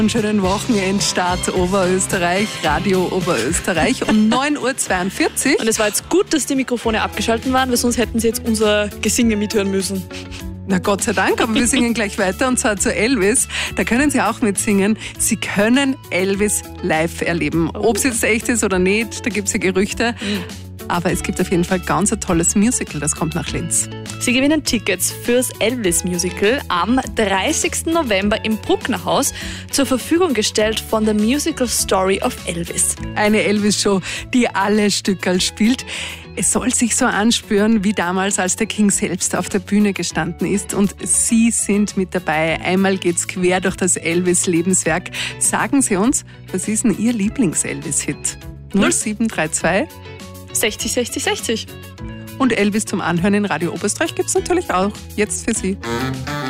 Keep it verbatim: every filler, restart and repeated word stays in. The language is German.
Einen schönen Wochenendstart Oberösterreich, Radio Oberösterreich um neun Uhr zweiundvierzig. Und es war jetzt gut, dass die Mikrofone abgeschaltet waren, weil sonst hätten Sie jetzt unser Gesinge mithören müssen. Na Gott sei Dank, aber wir singen gleich weiter und zwar zu Elvis. Da können Sie auch mitsingen. Sie können Elvis live erleben. Ob es jetzt echt ist oder nicht, da gibt es ja Gerüchte. Mhm. Aber es gibt auf jeden Fall ganz ein tolles Musical, das kommt nach Linz. Sie gewinnen Tickets fürs Elvis-Musical am dreißigsten November im Brucknerhaus, zur Verfügung gestellt von The Musical Story of Elvis. Eine Elvis-Show, die alle Stückerl spielt. Es soll sich so anspüren wie damals, als der King selbst auf der Bühne gestanden ist. Und Sie sind mit dabei. Einmal geht's quer durch das Elvis-Lebenswerk. Sagen Sie uns, was ist denn Ihr Lieblings-Elvis-Hit? null sieben drei zwei sechzig sechzig sechzig. Und Elvis zum Anhören in Radio Oberösterreich gibt's natürlich auch. Jetzt für Sie.